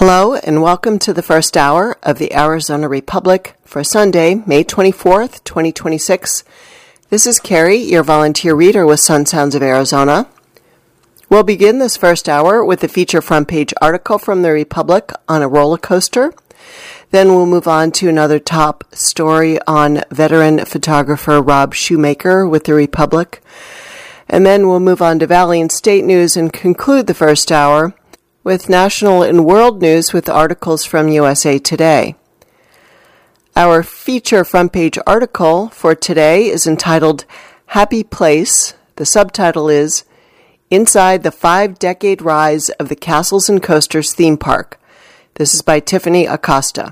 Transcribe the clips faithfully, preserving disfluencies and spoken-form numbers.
Hello and welcome to the first hour of the Arizona Republic for Sunday, May twenty-fourth, twenty twenty-six. This is Carrie, your volunteer reader with Sun Sounds of Arizona. We'll begin this first hour with a feature front page article from the Republic on a roller coaster. Then we'll move on to another top story on veteran photographer Rob Shoemaker with the Republic. And then we'll move on to Valley and State news and conclude the first hour with national and world news with articles from U S A Today. Our feature front page article for today is entitled Happy Place. The subtitle is Inside the Five-Decade Rise of the Castles and Coasters Theme Park. This is by Tiffany Acosta.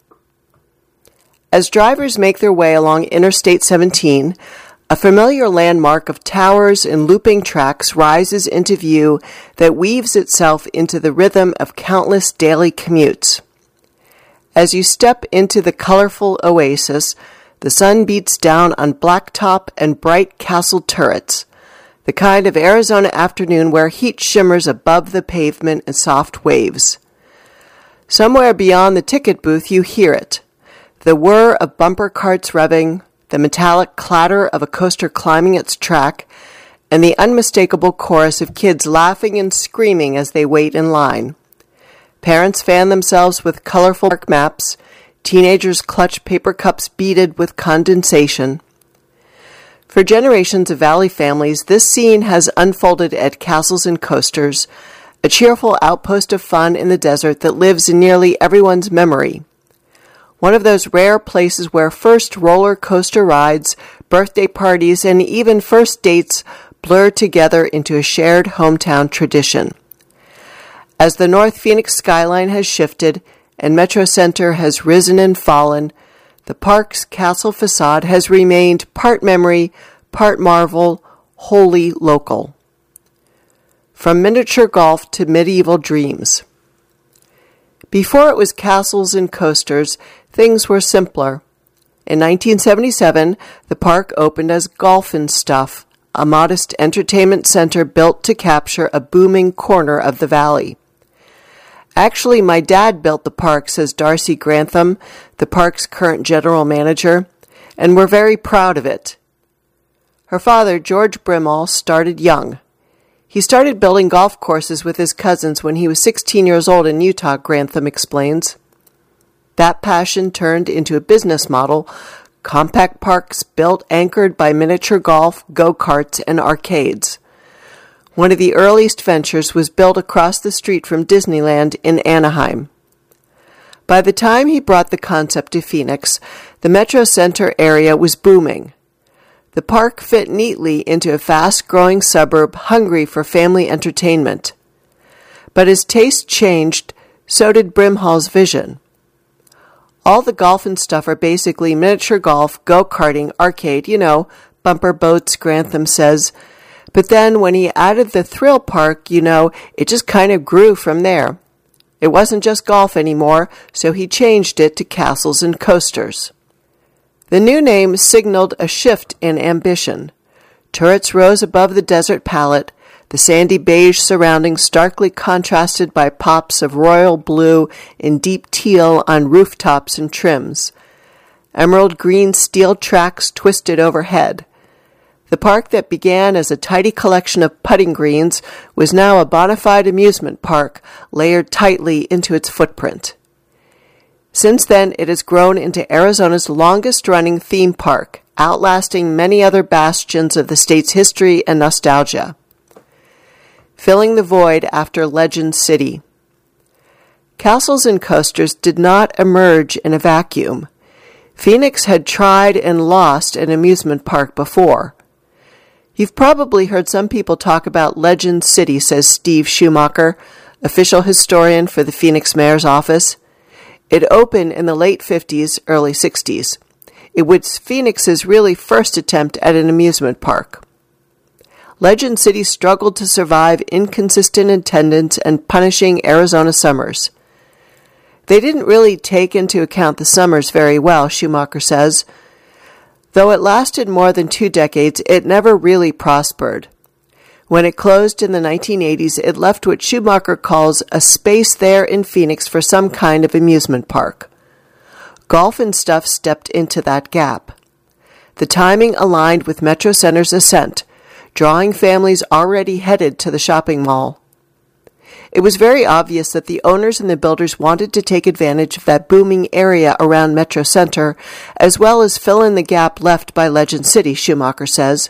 As drivers make their way along Interstate seventeen, a familiar landmark of towers and looping tracks rises into view that weaves itself into the rhythm of countless daily commutes. As you step into the colorful oasis, the sun beats down on blacktop and bright castle turrets, the kind of Arizona afternoon where heat shimmers above the pavement in soft waves. Somewhere beyond the ticket booth you hear it, the whir of bumper carts revving, the metallic clatter of a coaster climbing its track, and the unmistakable chorus of kids laughing and screaming as they wait in line. Parents fan themselves with colorful park maps. Teenagers clutch paper cups beaded with condensation. For generations of Valley families, this scene has unfolded at Castles and Coasters, a cheerful outpost of fun in the desert that lives in nearly everyone's memory. One of those rare places where first roller coaster rides, birthday parties, and even first dates blur together into a shared hometown tradition. As the North Phoenix skyline has shifted and Metro Center has risen and fallen, the park's castle facade has remained part memory, part marvel, wholly local. From miniature golf to medieval dreams. Before it was Castles and Coasters, things were simpler. In nineteen seventy-seven, the park opened as Golf and Stuff, a modest entertainment center built to capture a booming corner of the valley. Actually, my dad built the park, says Darcy Grantham, the park's current general manager, and we're very proud of it. Her father, George Brimall, started young. He started building golf courses with his cousins when he was sixteen years old in Utah, Grantham explains. That passion turned into a business model, compact parks built anchored by miniature golf, go-karts, and arcades. One of the earliest ventures was built across the street from Disneyland in Anaheim. By the time he brought the concept to Phoenix, the Metro Center area was booming. The park fit neatly into a fast-growing suburb hungry for family entertainment. But as taste changed, so did Brimhall's vision. All the Golf and Stuff are basically miniature golf, go-karting, arcade, you know, bumper boats, Grantham says. But then when he added the thrill park, you know, it just kind of grew from there. It wasn't just golf anymore, so he changed it to Castles and Coasters. The new name signaled a shift in ambition. Turrets rose above the desert palette, the sandy beige surroundings starkly contrasted by pops of royal blue and deep teal on rooftops and trims. Emerald green steel tracks twisted overhead. The park that began as a tidy collection of putting greens was now a bona fide amusement park layered tightly into its footprint. Since then, it has grown into Arizona's longest-running theme park, outlasting many other bastions of the state's history and nostalgia. Filling the void after Legend City. Castles and Coasters did not emerge in a vacuum. Phoenix had tried and lost an amusement park before. You've probably heard some people talk about Legend City, says Steve Schumacher, official historian for the Phoenix Mayor's Office. It opened in the late fifties, early sixties. It was Phoenix's really first attempt at an amusement park. Legend City struggled to survive inconsistent attendance and punishing Arizona summers. They didn't really take into account the summers very well, Schumacher says. Though it lasted more than two decades, it never really prospered. When it closed in the nineteen eighties, it left what Schumacher calls a space there in Phoenix for some kind of amusement park. Golf and Stuff stepped into that gap. The timing aligned with Metro Center's ascent, drawing families already headed to the shopping mall. It was very obvious that the owners and the builders wanted to take advantage of that booming area around Metro Center, as well as fill in the gap left by Legend City, Schumacher says.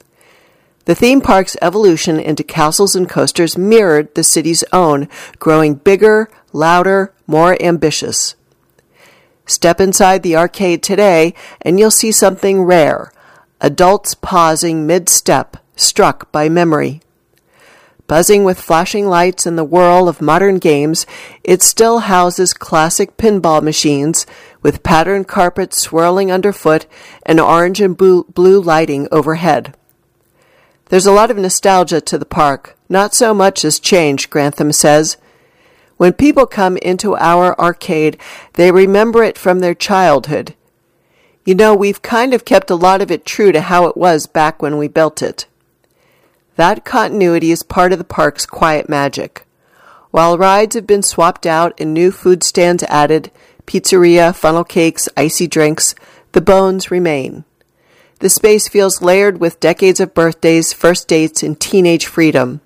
The theme park's evolution into castles and coasters mirrored the city's own, growing bigger, louder, more ambitious. Step inside the arcade today, and you'll see something rare, adults pausing mid-step, struck by memory. Buzzing with flashing lights and the whirl of modern games, it still houses classic pinball machines with patterned carpets swirling underfoot and orange and blue lighting overhead. There's a lot of nostalgia to the park, not so much as change, Grantham says. When people come into our arcade, they remember it from their childhood. You know, we've kind of kept a lot of it true to how it was back when we built it. That continuity is part of the park's quiet magic. While rides have been swapped out and new food stands added, pizzeria, funnel cakes, icy drinks, the bones remain. The space feels layered with decades of birthdays, first dates, and teenage freedom.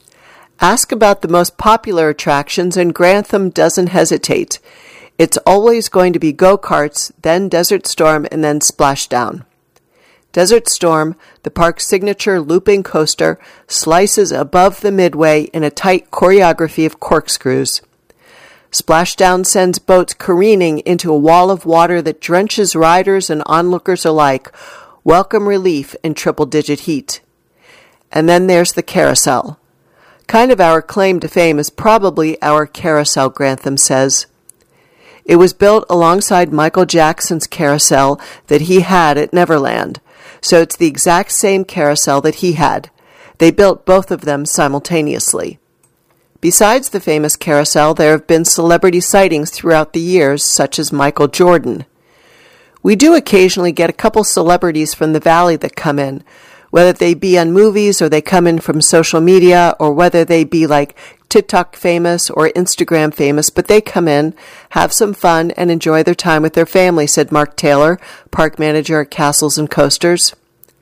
Ask about the most popular attractions, and Grantham doesn't hesitate. It's always going to be go-karts, then Desert Storm, and then Splashdown. Desert Storm, the park's signature looping coaster, slices above the midway in a tight choreography of corkscrews. Splashdown sends boats careening into a wall of water that drenches riders and onlookers alike, welcome relief in triple-digit heat. And then there's the carousel. Kind of our claim to fame is probably our carousel, Grantham says. It was built alongside Michael Jackson's carousel that he had at Neverland, so it's the exact same carousel that he had. They built both of them simultaneously. Besides the famous carousel, there have been celebrity sightings throughout the years, such as Michael Jordan. We do occasionally get a couple celebrities from the valley that come in, whether they be on movies or they come in from social media or whether they be like TikTok famous or Instagram famous, but they come in, have some fun, and enjoy their time with their family, said Mark Taylor, park manager at Castles and Coasters.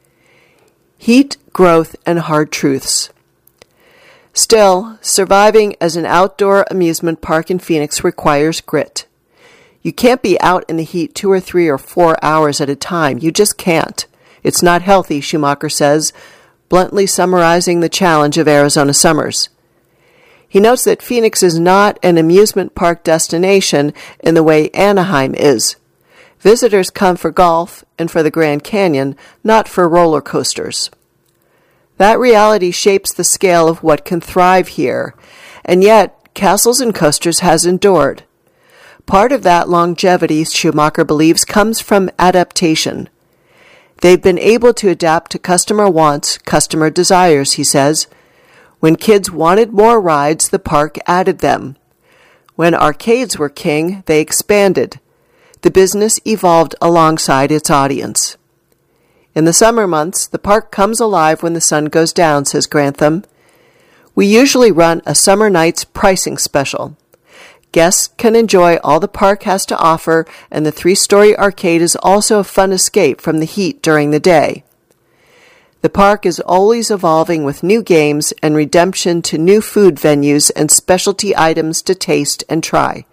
Heat, growth, and hard truths. Still, surviving as an outdoor amusement park in Phoenix requires grit. You can't be out in the heat two or three or four hours at a time. You just can't. It's not healthy, Schumacher says, bluntly summarizing the challenge of Arizona summers. He notes that Phoenix is not an amusement park destination in the way Anaheim is. Visitors come for golf and for the Grand Canyon, not for roller coasters. That reality shapes the scale of what can thrive here, and yet Castles and Coasters has endured. Part of that longevity, Schumacher believes, comes from adaptation. They've been able to adapt to customer wants, customer desires, he says. When kids wanted more rides, the park added them. When arcades were king, they expanded. The business evolved alongside its audience. In the summer months, the park comes alive when the sun goes down, says Grantham. We usually run a summer nights pricing special. Guests can enjoy all the park has to offer, and the three-story arcade is also a fun escape from the heat during the day. The park is always evolving with new games and redemption to new food venues and specialty items to taste and try.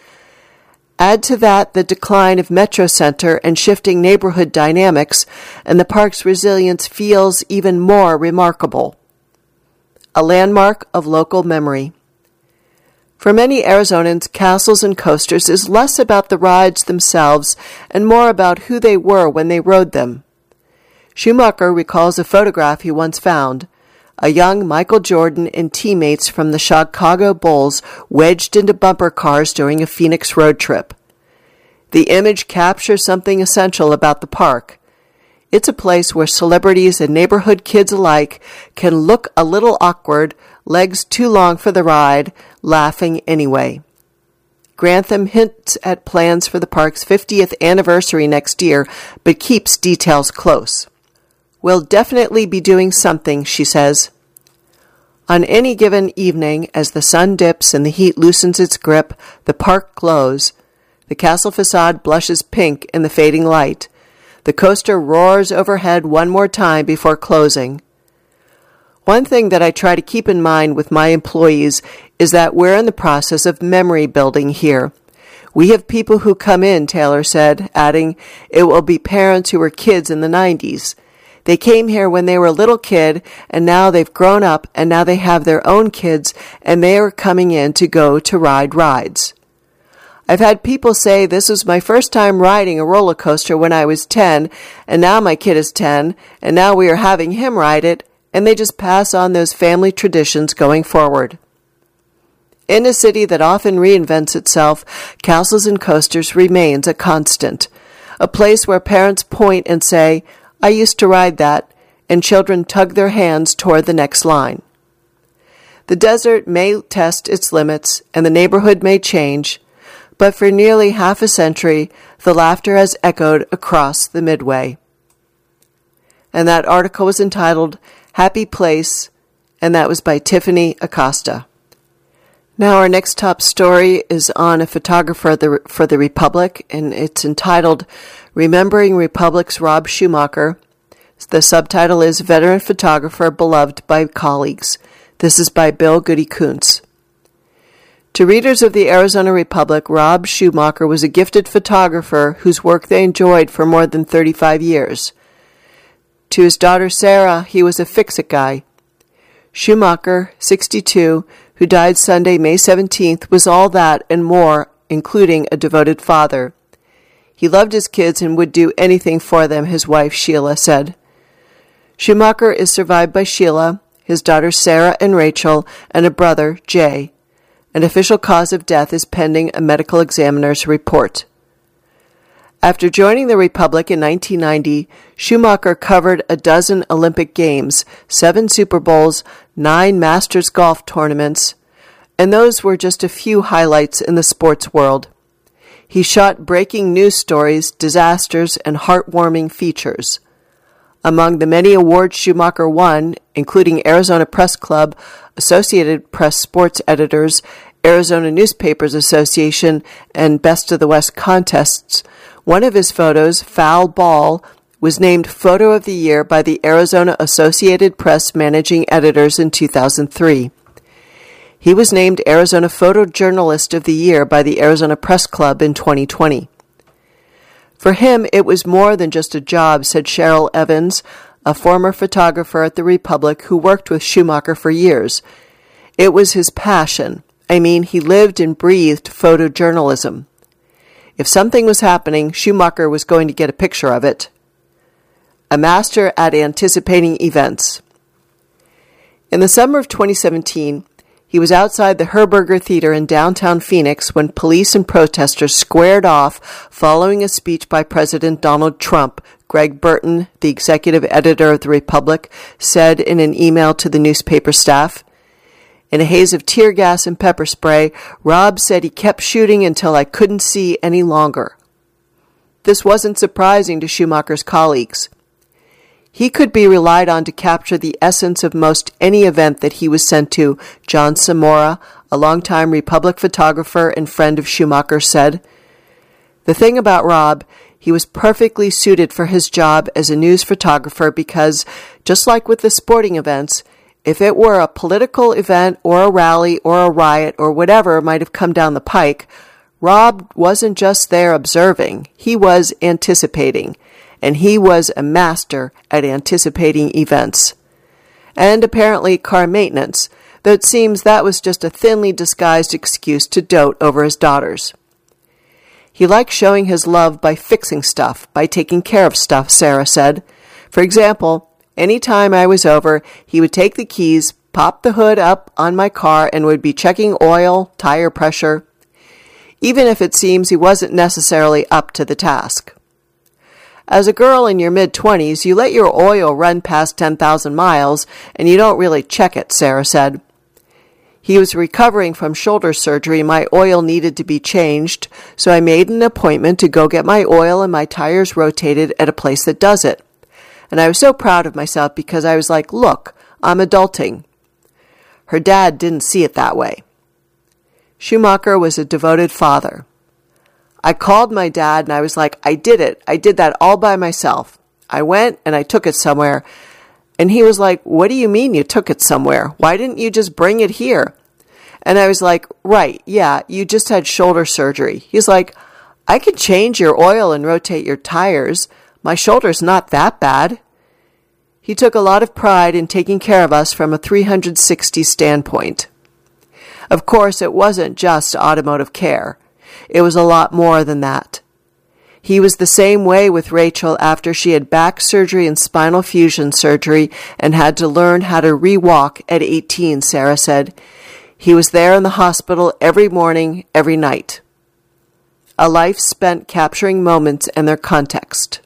Add to that the decline of Metro Center and shifting neighborhood dynamics, and the park's resilience feels even more remarkable. A landmark of local memory. For many Arizonans, Castles and Coasters is less about the rides themselves and more about who they were when they rode them. Schumacher recalls a photograph he once found, a young Michael Jordan and teammates from the Chicago Bulls wedged into bumper cars during a Phoenix road trip. The image captures something essential about the park. It's a place where celebrities and neighborhood kids alike can look a little awkward, legs too long for the ride, laughing anyway. Grantham hints at plans for the park's fiftieth anniversary next year, but keeps details close. We'll definitely be doing something, she says. On any given evening, as the sun dips and the heat loosens its grip, the park glows. The castle facade blushes pink in the fading light. The coaster roars overhead one more time before closing. One thing that I try to keep in mind with my employees is that we're in the process of memory building here. We have people who come in, Taylor said, adding, it will be parents who were kids in the nineties. They came here when they were a little kid, and now they've grown up, and now they have their own kids, and they are coming in to go to ride rides. I've had people say this was my first time riding a roller coaster when I was ten, and now my kid is ten, and now we are having him ride it, and they just pass on those family traditions going forward. In a city that often reinvents itself, Castles and Coasters remains a constant, a place where parents point and say, I used to ride that, and children tug their hands toward the next line. The desert may test its limits, and the neighborhood may change, but for nearly half a century, the laughter has echoed across the Midway. And that article was entitled Happy Place, and that was by Tiffany Acosta. Now our next top story is on a photographer for the Republic, and it's entitled Remembering Republic's Rob Schumacher. The subtitle is Veteran Photographer Beloved by Colleagues. This is by Bill Goody Kuntz. To readers of the Arizona Republic, Rob Schumacher was a gifted photographer whose work they enjoyed for more than thirty-five years. To his daughter Sarah, he was a fix-it guy. Schumacher, sixty-two, who died Sunday, May seventeenth, was all that and more, including a devoted father. He loved his kids and would do anything for them, his wife Sheila said. Schumacher is survived by Sheila, his daughters Sarah and Rachel, and a brother, Jay. An official cause of death is pending a medical examiner's report. After joining the Republic in nineteen ninety, Schumacher covered a dozen Olympic Games, seven Super Bowls, nine Masters golf tournaments, and those were just a few highlights in the sports world. He shot breaking news stories, disasters, and heartwarming features. Among the many awards Schumacher won, including Arizona Press Club, Associated Press Sports Editors, Arizona Newspapers Association, and Best of the West contests, one of his photos, Foul Ball, was named Photo of the Year by the Arizona Associated Press Managing Editors in two thousand three. He was named Arizona Photojournalist of the Year by the Arizona Press Club in twenty twenty. For him, it was more than just a job, said Cheryl Evans, a former photographer at the Republic who worked with Schumacher for years. It was his passion. I mean, he lived and breathed photojournalism. If something was happening, Schumacher was going to get a picture of it. A master at anticipating events. In the summer of twenty seventeen, he was outside the Herberger Theater in downtown Phoenix when police and protesters squared off following a speech by President Donald Trump, Greg Burton, the executive editor of the Republic, said in an email to the newspaper staff. In a haze of tear gas and pepper spray, Rob said he kept shooting until I couldn't see any longer. This wasn't surprising to Schumacher's colleagues. He could be relied on to capture the essence of most any event that he was sent to, John Samora, a longtime Republic photographer and friend of Schumacher, said. The thing about Rob, he was perfectly suited for his job as a news photographer because, just like with the sporting events, if it were a political event or a rally or a riot or whatever might have come down the pike, Rob wasn't just there observing, he was anticipating, and he was a master at anticipating events. And apparently car maintenance, though it seems that was just a thinly disguised excuse to dote over his daughters. He liked showing his love by fixing stuff, by taking care of stuff, Sarah said. For example, any time I was over, he would take the keys, pop the hood up on my car, and would be checking oil, tire pressure, even if it seems he wasn't necessarily up to the task. As a girl in your mid-twenties, you let your oil run past ten thousand miles, and you don't really check it, Sarah said. He was recovering from shoulder surgery. My oil needed to be changed, so I made an appointment to go get my oil and my tires rotated at a place that does it. And I was so proud of myself because I was like, look, I'm adulting. Her dad didn't see it that way. Schumacher was a devoted father. I called my dad and I was like, I did it. I did that all by myself. I went and I took it somewhere. And he was like, what do you mean you took it somewhere? Why didn't you just bring it here? And I was like, right, yeah, you just had shoulder surgery. He's like, I could change your oil and rotate your tires. My shoulder's not that bad. He took a lot of pride in taking care of us from a three hundred sixty standpoint. Of course, it wasn't just automotive care. It was a lot more than that. He was the same way with Rachel after she had back surgery and spinal fusion surgery and had to learn how to re-walk at eighteen, Sarah said. He was there in the hospital every morning, every night. A life spent capturing moments and their context.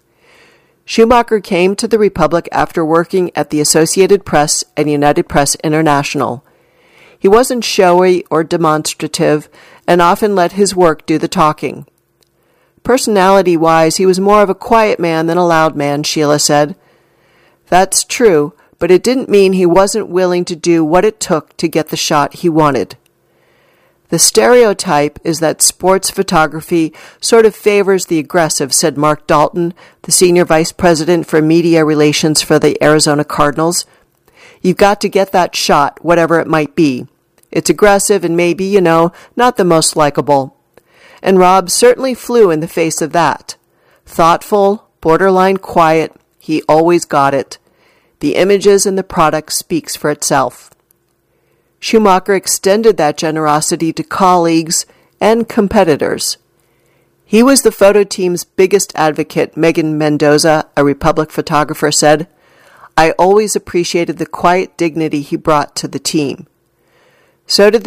Schumacher came to the Republic after working at the Associated Press and United Press International. He wasn't showy or demonstrative and often let his work do the talking. Personality-wise, he was more of a quiet man than a loud man, Sheila said. That's true, but it didn't mean he wasn't willing to do what it took to get the shot he wanted. The stereotype is that sports photography sort of favors the aggressive, said Mark Dalton, the senior vice president for media relations for the Arizona Cardinals. You've got to get that shot, whatever it might be. It's aggressive and maybe, you know, not the most likable. And Rob certainly flew in the face of that. Thoughtful, borderline quiet, he always got it. The images and the product speaks for itself. Schumacher extended that generosity to colleagues and competitors. He was the photo team's biggest advocate, Megan Mendoza, a Republic photographer, said. I always appreciated the quiet dignity he brought to the team. So did the